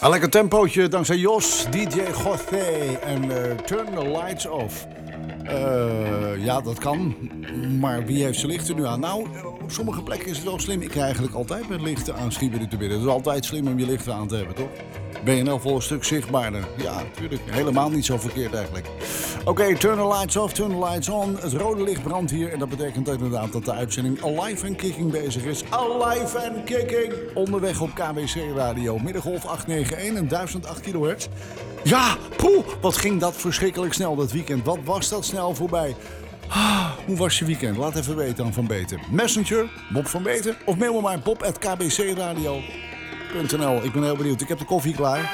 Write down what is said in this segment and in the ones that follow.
Een lekker tempootje dankzij Jos, DJ José en Turn the Lights Off. Ja, dat kan. Maar wie heeft zijn lichten nu aan? Nou, op sommige plekken is het wel slim. Ik eigenlijk altijd met lichten aan schieten te bidden. Het is altijd slim om je lichten aan te hebben, toch? Ben je nou voor een stuk zichtbaarder? Ja, natuurlijk. Helemaal niet zo verkeerd eigenlijk. Oké, turn the lights off, turn the lights on. Het rode licht brandt hier. En dat betekent inderdaad dat de uitzending Alive and Kicking bezig is. Alive and Kicking! Onderweg op KBC Radio. Middengolf 891 en 1008 kilohertz. Ja, poeh, wat ging dat verschrikkelijk snel dat weekend. Wat was dat snel voorbij. Hoe was je weekend? Laat even weten aan Van Beten. Messenger, Bob van Beten of mail me maar bob@kbcradio.nl. Ik ben heel benieuwd. Ik heb de koffie klaar.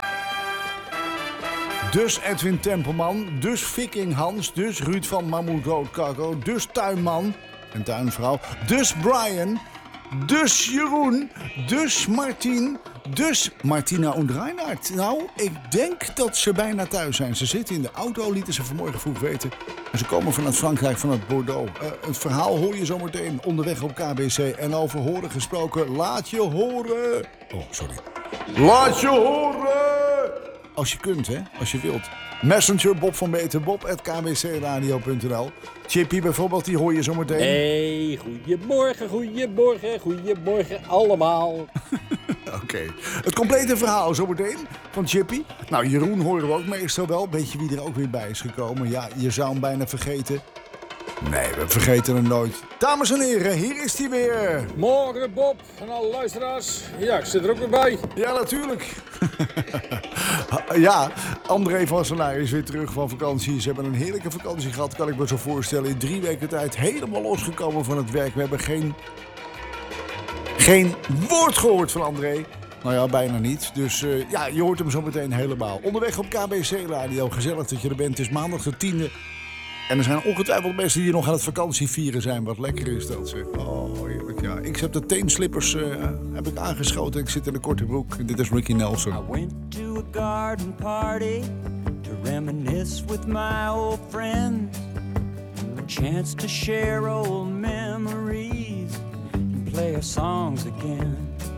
Dus Edwin Tempelman, dus Viking Hans, dus Ruud van Mammoet Rood Cargo, dus tuinman en tuinvrouw, dus Brian, dus Jeroen, dus Martien, dus Martina en Reinhard. Nou, ik denk dat ze bijna thuis zijn. Ze zitten in de auto, lieten ze vanmorgen vroeg weten. En ze komen vanuit Frankrijk, vanuit Bordeaux. Het verhaal hoor je zometeen onderweg op KBC. En over horen gesproken, laat je horen. Oh, sorry. Laat je horen! Als je kunt, hè? Als je wilt. Messenger, Bob van Beten, bob@kbcradio.nl. Chippy bijvoorbeeld, die hoor je zometeen. Hey, goedemorgen allemaal. Oké. Het complete verhaal zometeen van Chippy. Nou, Jeroen horen we ook meestal wel. Weet je wie er ook weer bij is gekomen? Ja, je zou hem bijna vergeten. Nee, we vergeten hem nooit. Dames en heren, hier is hij weer. Morgen Bob en alle luisteraars. Ja, ik zit er ook weer bij. Ja, natuurlijk. Ja, André van Senaar is weer terug van vakantie. Ze hebben een heerlijke vakantie gehad, kan ik me zo voorstellen. In 3 weken tijd helemaal losgekomen van het werk. We hebben geen woord gehoord van André. Nou ja, bijna niet. Dus ja, je hoort hem zo meteen helemaal. Onderweg op KBC Radio. Gezellig dat je er bent. Het is maandag de 10e. En er zijn ongetwijfeld mensen die nog aan het vakantievieren zijn. Wat lekker is dat, zeg. Oh, heerlijk, ja. Ik heb de teenslippers heb ik aangeschoten. Ik zit in de korte broek. Dit is Ricky Nelson. I went to a garden party to reminisce with my old friends. A chance to share old memories and play our songs again.